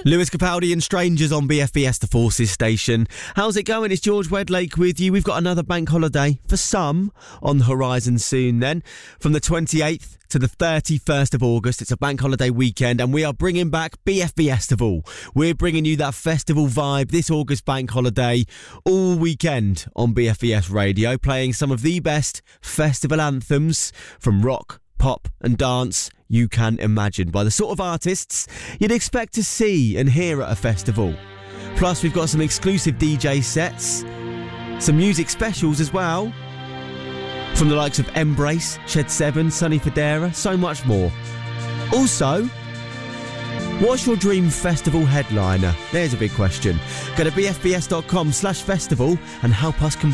Lewis Capaldi and Strangers on BFBS, the Forces station. How's it going? It's George Wedlake with you. We've got another bank holiday for some on the horizon soon then. From the 28th to the 31st of August, it's a bank holiday weekend and we are bringing back BFBestival. We're bringing you that festival vibe this August bank holiday all weekend on BFBS Radio, playing some of the best festival anthems from rock, pop and dance you can imagine, by the sort of artists you'd expect to see and hear at a festival. Plus we've got some exclusive DJ sets, some music specials as well, from the likes of Embrace, Shed 7, Sonny Fodera, so much more. Also, what's your dream festival headliner? There's a big question. Go to bfbs.com/festival and help us compete.